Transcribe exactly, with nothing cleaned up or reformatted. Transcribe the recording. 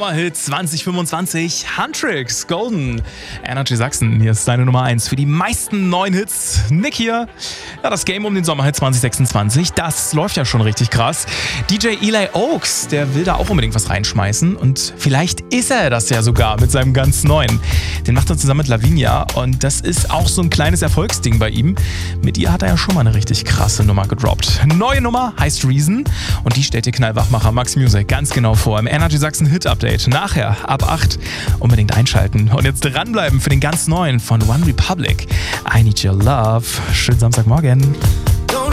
Sommerhit zwanzig fünfundzwanzig, Huntrix, Golden. Energy Sachsen, hier ist deine Nummer eins für die meisten neuen Hits. Nick hier. Ja, das Game um den Sommerhit zwanzig sechsundzwanzig, das läuft ja schon richtig krass. D J Eli Oaks, der will da auch unbedingt was reinschmeißen und vielleicht ist er das ja sogar mit seinem ganz neuen. Den macht er zusammen mit Lavinia und das ist auch so ein kleines Erfolgsding bei ihm. Mit ihr hat er ja schon mal eine richtig krasse Nummer gedroppt. Neue Nummer heißt Reason und die stellt dir Knallwachmacher Max Music ganz genau vor im Energy Sachsen Hit Update. Nachher ab acht unbedingt einschalten und jetzt dranbleiben für den ganz neuen von One Republic. I Need Your Love. Schönen Samstagmorgen.